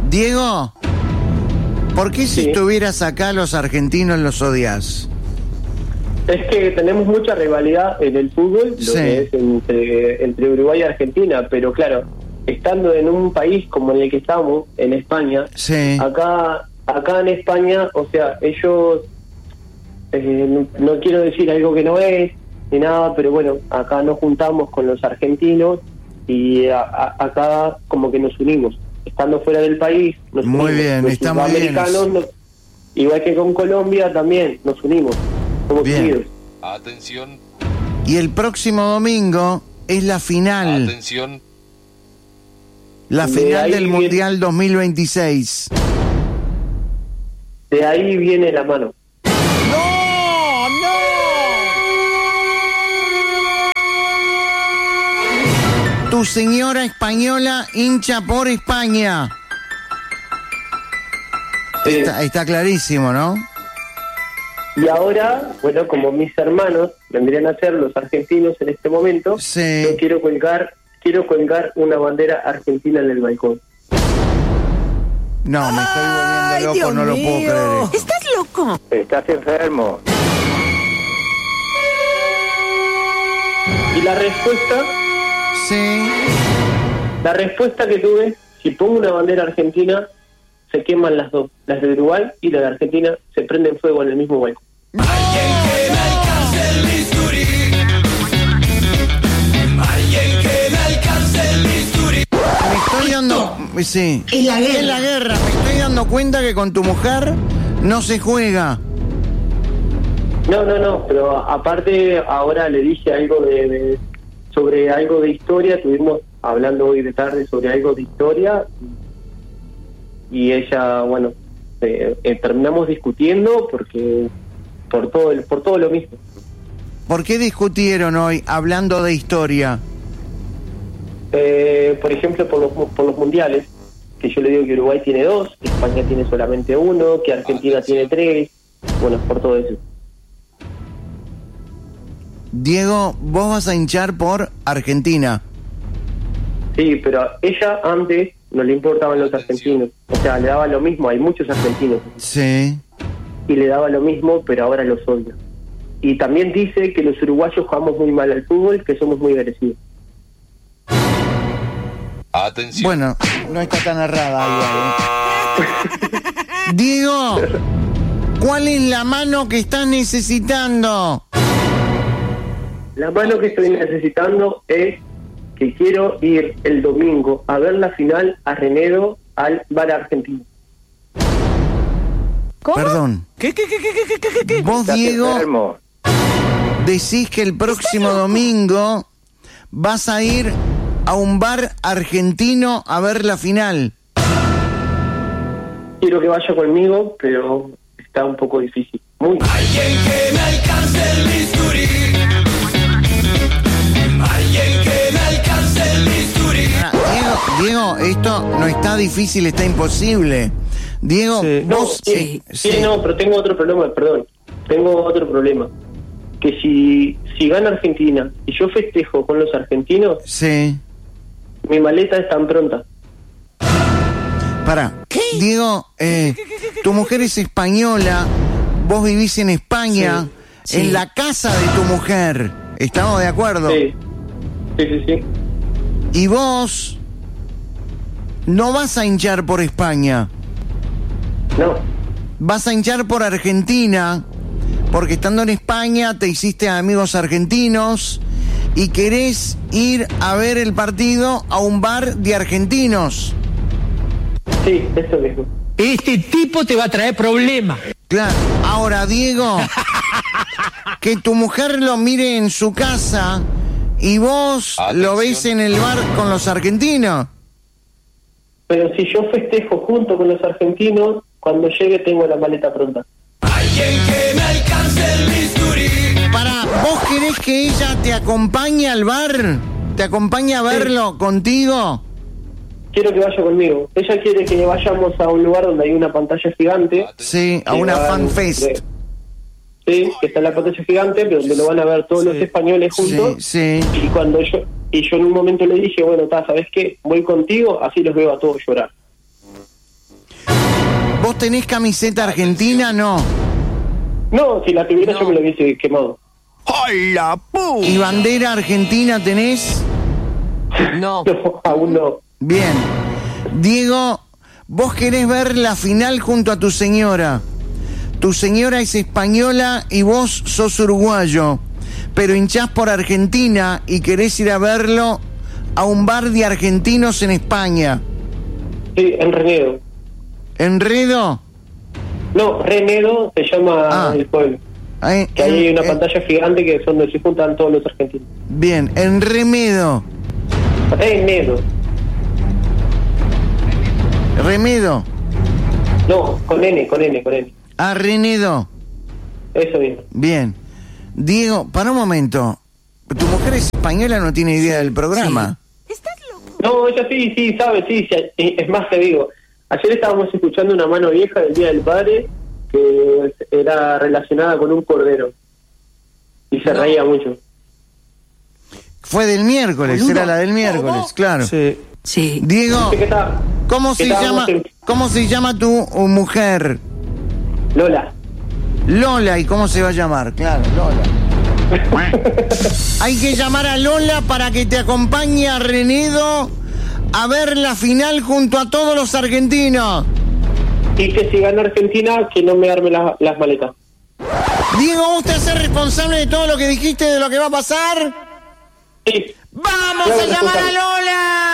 Diego, ¿por qué si estuvieras acá los argentinos los odias? Es que tenemos mucha rivalidad en el fútbol, lo que es entre Uruguay y Argentina, pero claro, estando en un país como en el que estamos, en España, acá en España, o sea, ellos, no quiero decir algo que no es, ni nada, pero bueno, acá nos juntamos con los argentinos y acá como que nos unimos. Estando fuera del país, nos unimos. Muy bien, los está muy bien. Igual que con Colombia también nos unimos. Somos unidos. Atención. Y el próximo domingo es la final. Atención. La final del Mundial 2026. De ahí viene la mano. Tu señora española hincha por España. Sí. Está clarísimo, ¿no? Y ahora, bueno, como mis hermanos vendrían a ser los argentinos en este momento, yo quiero colgar una bandera argentina en el balcón. No, me estoy volviendo loco, Dios no lo puedo creer. ¿Estás loco? Estás enfermo. Y la respuesta... La respuesta que tuve, si pongo una bandera argentina, se queman las dos. Las de Uruguay y la de Argentina se prenden fuego en el mismo balcón. Alguien que me alcance el bisturí. Alguien que me alcance el bisturí. Me estoy dando... Sí. Es la guerra. Es la guerra. Me estoy dando cuenta que con tu mujer no se juega. No, pero aparte ahora le dije algo sobre algo de historia. Estuvimos hablando hoy de tarde sobre algo de historia y ella, bueno, terminamos discutiendo porque por todo lo mismo. ¿Por qué discutieron hoy hablando de historia? Por ejemplo, por los mundiales, que yo le digo que Uruguay tiene 2, que España tiene solamente 1, que Argentina tiene 3, bueno, por todo eso. Diego, vos vas a hinchar por Argentina. Sí, pero ella antes no le importaban los argentinos, o sea, le daba lo mismo, hay muchos argentinos. Sí. Y le daba lo mismo, pero ahora los odia. Y también dice que los uruguayos jugamos muy mal al fútbol, que somos muy agresivos. Atención. Bueno, no está tan errada igual, Diego, ¿cuál es la mano que estás necesitando? La mano que estoy necesitando es que quiero ir el domingo a ver la final a Renedo al bar argentino. ¿Cómo? Perdón. ¿Qué? Vos, Diego, Enfermo. decís que el próximo domingo vas a ir a un bar argentino a ver la final. Quiero que vaya conmigo, pero está un poco difícil. Muy difícil. Alguien que me alcance el bisturí. Alguien que me alcance el bisturí. Diego, esto no está difícil, está imposible. Diego, vos... No, pero tengo otro problema, perdón. Tengo otro problema. Que si gana Argentina y yo festejo con los argentinos, mi maleta es tan pronta. Pará. Diego, tu mujer es española, vos vivís en España, en la casa de tu mujer. ¿Estamos de acuerdo? Sí. Y vos no vas a hinchar por España. No. Vas a hinchar por Argentina, porque estando en España te hiciste amigos argentinos y querés ir a ver el partido a un bar de argentinos. Sí, eso mismo. Este tipo te va a traer problemas. Claro. Ahora, Diego, que tu mujer lo mire en su casa y vos lo ves en el bar con los argentinos. Pero si yo festejo junto con los argentinos, cuando llegue tengo la maleta pronta. Alguien que me alcance el bisturí. Pará, ¿vos querés que ella te acompañe al bar? ¿Te acompañe a verlo contigo? Quiero que vaya conmigo. Ella quiere que vayamos a un lugar donde hay una pantalla gigante. Sí, a una fanfest. Sí, que está en la pantalla gigante, pero donde lo van a ver todos los españoles juntos. Sí. Y cuando yo en un momento le dije, bueno, ¿sabes qué? Voy contigo, así los veo a todos llorar. ¿Vos tenés camiseta argentina? No. No, si la tuviera yo me lo hubiese quemado. ¡Hola, pu! ¿Y bandera argentina tenés? No, aún no. Bien. Diego, vos querés ver la final junto a tu señora. Tu señora es española y vos sos uruguayo, pero hinchás por Argentina y querés ir a verlo a un bar de argentinos en España. Sí, en Renedo. ¿Enredo? No, Renedo se llama el pueblo. Que hay una pantalla gigante que es donde se juntan todos los argentinos. Bien, en Remedo. Renedo. ¿Remedo? No, con N. Ah, Renedo. Eso mismo. Bien. Diego, para un momento. ¿Tu mujer es española, no tiene idea del programa? Sí. ¿Estás loco? No, ella sí sabe, sí. Es más, te digo. Ayer estábamos escuchando una mano vieja del Día del Padre que era relacionada con un cordero. Y se reía mucho. Fue del miércoles, Boludo. era la del miércoles, claro. Sí. Sí. Diego, ¿Qué tal? ¿cómo se llama tu mujer? Lola. Lola, ¿y cómo se va a llamar? Claro, Lola. Hay que llamar a Lola para que te acompañe a Renedo a ver la final junto a todos los argentinos. Y que si gana Argentina, que no me arme las maletas. Diego, ¿vos te haces responsable de todo lo que dijiste, de lo que va a pasar? Sí. ¡Vamos Claro, a llamar a responsable. Lola!